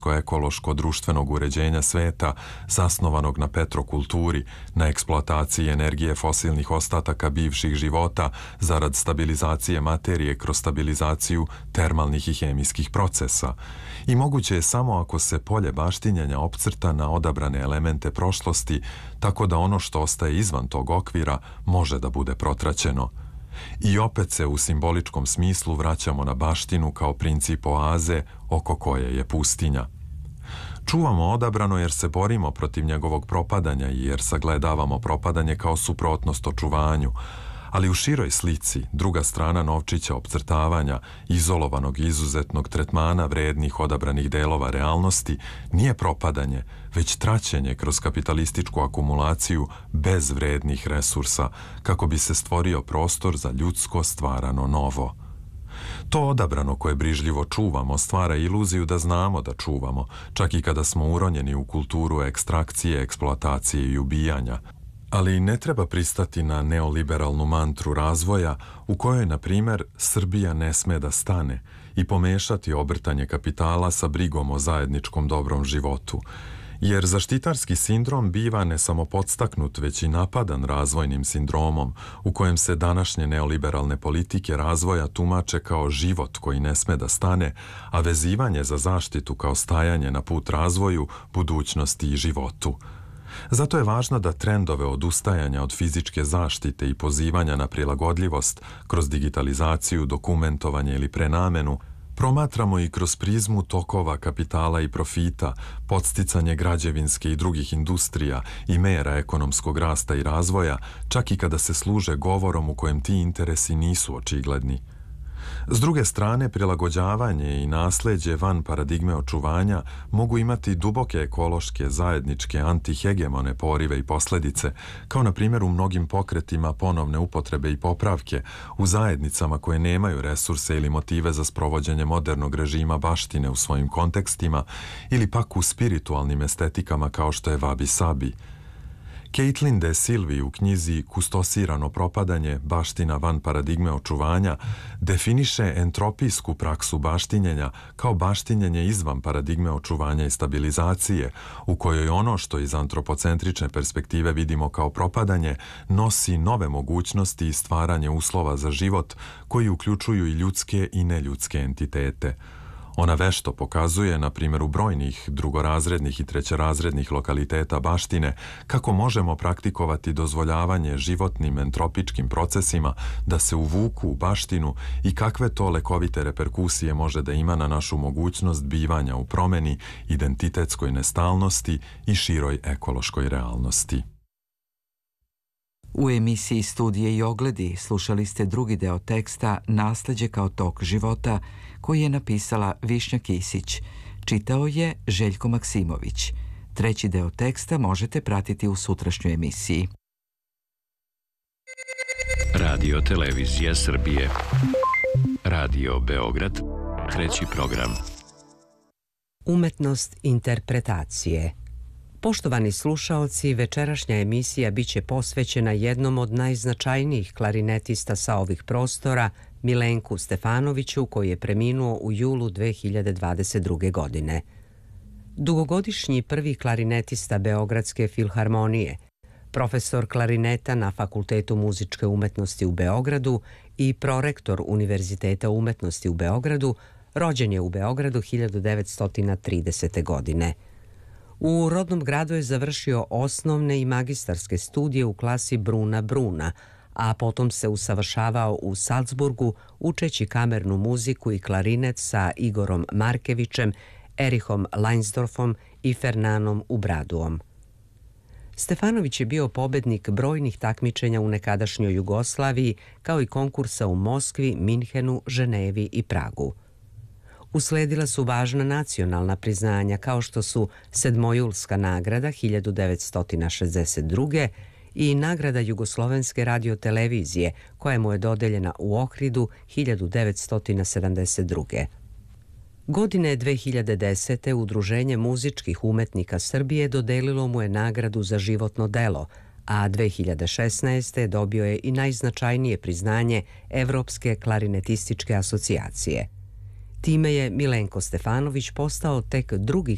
ekološko-društvenog uređenja sveta zasnovanog na petrokulturi, na eksploataciji energije fosilnih ostataka bivših života zarad stabilizacije materije kroz stabilizaciju termalnih i hemijskih procesa. I moguće je samo ako se polje baštinjenja opcrta na odabrane elemente prošlosti, tako da ono što ostaje izvan tog okvira može da bude protraćeno. I opet se u simboličkom smislu vraćamo na baštinu kao princip oaze oko koje je pustinja. Čuvamo odabrano jer se borimo protiv njegovog propadanja i jer sagledavamo propadanje kao suprotnost očuvanju, ali u široj slici druga strana novčića opcrtavanja, izolovanog i izuzetnog tretmana vrednih odabranih delova realnosti nije propadanje, već traćenje kroz kapitalističku akumulaciju bez vrednih resursa, kako bi se stvorio prostor za ljudsko stvarano novo. To odabrano koje brižljivo čuvamo stvara iluziju da znamo da čuvamo, čak i kada smo uronjeni u kulturu ekstrakcije, eksploatacije i ubijanja. Ali ne treba pristati na neoliberalnu mantru razvoja u kojoj, na primjer, Srbija ne sme da stane i pomešati obrtanje kapitala sa brigom o zajedničkom dobrom životu. Jer zaštitarski sindrom biva ne samo podstaknut, već i napadan razvojnim sindromom u kojem se današnje neoliberalne politike razvoja tumače kao život koji ne sme da stane, a vezivanje za zaštitu kao stajanje na put razvoju, budućnosti i životu. Zato je važno da trendove odustajanja od fizičke zaštite i pozivanja na prilagodljivost kroz digitalizaciju, dokumentovanje ili prenamenu promatramo i kroz prizmu tokova kapitala i profita, podsticanje građevinske i drugih industrija i mera ekonomskog rasta i razvoja, čak i kada se služe govorom u kojem ti interesi nisu očigledni. S druge strane, prilagođavanje i nasleđe van paradigme očuvanja mogu imati duboke ekološke, zajedničke, antihegemone porive i posledice, kao na primjer u mnogim pokretima ponovne upotrebe i popravke, u zajednicama koje nemaju resurse ili motive za sprovođenje modernog režima baštine u svojim kontekstima, ili pak u spiritualnim estetikama kao što je Wabi Sabi. Caitlin de Silvi u knjizi Kustosirano propadanje, baština van paradigme očuvanja, definiše entropijsku praksu baštinjenja kao baštinjenje izvan paradigme očuvanja i stabilizacije, u kojoj ono što iz antropocentrične perspektive vidimo kao propadanje, nosi nove mogućnosti i stvaranje uslova za život koji uključuju i ljudske i neljudske entitete. Ona vešto pokazuje, na primjeru brojnih drugorazrednih i trećerazrednih lokaliteta baštine, kako možemo praktikovati dozvoljavanje životnim entropičkim procesima da se uvuku u baštinu i kakve to lekovite reperkusije može da ima na našu mogućnost bivanja u promeni, identitetskoj nestalnosti i široj ekološkoj realnosti. U emisiji Studije i ogledi slušali ste drugi deo teksta Nasleđe kao tok života, koji je napisala Višnja Kisić. Čitao je Željko Maksimović. Treći deo teksta možete pratiti u sutrašnjoj emisiji. Radio Televizija Srbije. Radio Beograd. Treći program. Umetnost interpretacije. Poštovani slušaoci, večerašnja emisija biće posvećena jednom od najznačajnijih klarinetista sa ovih prostora, Milenku Stefanoviću, koji je preminuo u julu 2022. godine. Dugogodišnji prvi klarinetista Beogradske filharmonije, profesor klarineta na Fakultetu muzičke umetnosti u Beogradu i prorektor Univerziteta umetnosti u Beogradu, rođen je u Beogradu 1930. godine. U rodnom gradu je završio osnovne i magistarske studije u klasi Bruna Bruna, a potom se usavršavao u Salzburgu učeći kamernu muziku i klarinet sa Igorom Markevićem, Erihom Leinsdorfom i Fernanom Ubraduom. Stefanović je bio pobednik brojnih takmičenja u nekadašnjoj Jugoslaviji, kao i konkursa u Moskvi, Minhenu, Ženevi i Pragu. Usledila su važna nacionalna priznanja kao što su Sedmojulska nagrada 1962. i nagrada Jugoslovenske radiotelevizije koja mu je dodeljena u Ohridu 1972. Godine 2010. Udruženje muzičkih umetnika Srbije dodelilo mu je nagradu za životno delo, a 2016. dobio je i najznačajnije priznanje Evropske klarinetističke asocijacije. Time je Milenko Stefanović postao tek drugi